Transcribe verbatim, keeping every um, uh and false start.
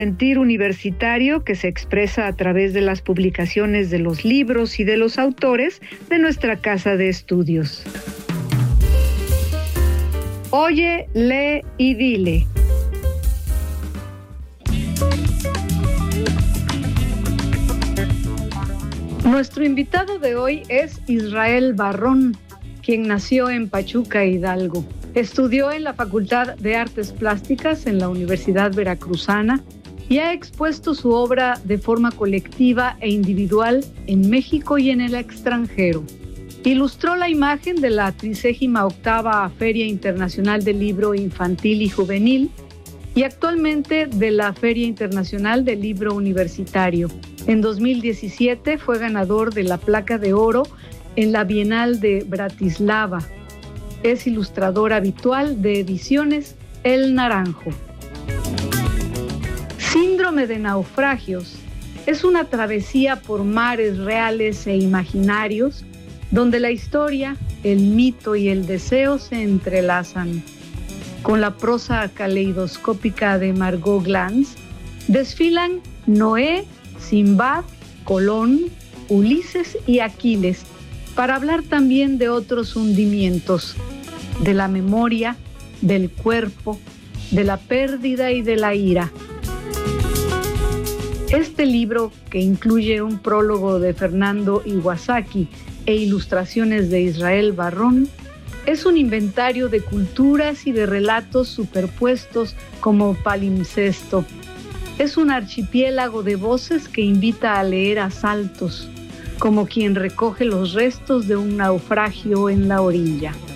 Sentir universitario que se expresa a través de las publicaciones de los libros y de los autores de nuestra casa de estudios. Oye, lee y dile. Nuestro invitado de hoy es Israel Barrón, quien nació en Pachuca, Hidalgo. Estudió en la Facultad de Artes Plásticas en la Universidad Veracruzana y ha expuesto su obra de forma colectiva e individual en México y en el extranjero. Ilustró la imagen de la trigésima octava Feria Internacional del Libro Infantil y Juvenil y actualmente de la Feria Internacional del Libro Universitario. En dos mil diecisiete fue ganador de la Placa de Oro en la Bienal de Bratislava. Es ilustrador habitual de Ediciones El Naranjo. Síndrome de naufragios es una travesía por mares reales e imaginarios donde la historia, el mito y el deseo se entrelazan. Con la prosa caleidoscópica de Margot Glantz, desfilan Noé, Simbad, Colón, Ulises y Aquiles, para hablar también de otros hundimientos, de la memoria, del cuerpo, de la pérdida y de la ira. Este libro, que incluye un prólogo de Fernando Iwasaki e ilustraciones de Israel Barrón, es un inventario de culturas y de relatos superpuestos como palimpsesto. Es un archipiélago de voces que invita a leer a saltos, como quien recoge los restos de un naufragio en la orilla.